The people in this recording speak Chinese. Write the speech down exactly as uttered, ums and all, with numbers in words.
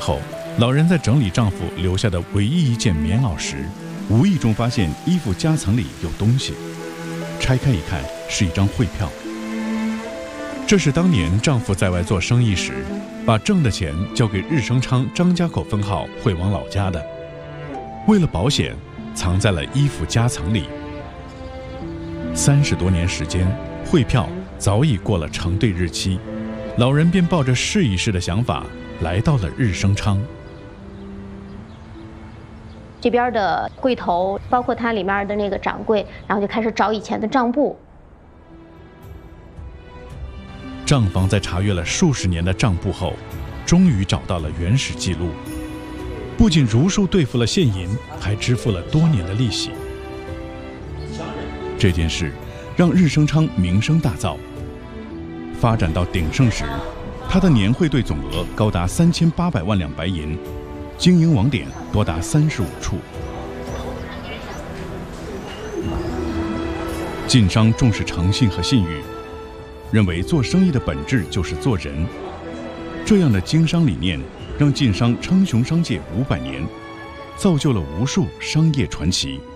后，老人在整理丈夫留下的唯一一件棉袄时，无意中发现衣服夹层里有东西，拆开一看，是一张汇票。这是当年丈夫在外做生意时，把挣的钱交给日升昌张家口分号汇往老家的，为了保险，藏在了衣服夹层里。三十多年时间，汇票早已过了承兑日期，老人便抱着试一试的想法，来到了日升昌。 这边的柜头，包括它里面的那个掌柜，然后就开始找以前的账簿。 账房在查阅了数十年的账簿后，终于找到了原始记录，不仅如数兑付了现银，还支付了多年的利息。这件事让日升昌名声大噪，发展到鼎盛时，他的年汇兑总额高达三千八百万两白银，经营网点多达三十五处。晋商重视诚信和信誉，认为做生意的本质就是做人。这样的经商理念让晋商称雄商界五百年，造就了无数商业传奇。